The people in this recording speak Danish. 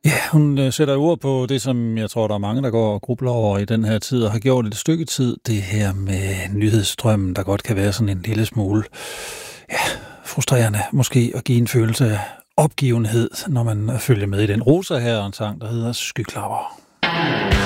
Ja, hun sætter ord på det, som jeg tror, der er mange, der går og grubler over i den her tid, og har gjort et stykke tid, det her med nyhedsstrømmen, der godt kan være sådan en lille smule frustrerende, måske at give en følelse af opgivenhed, når man følger med i den. Rosa her, en sang, der hedder Skyklapper.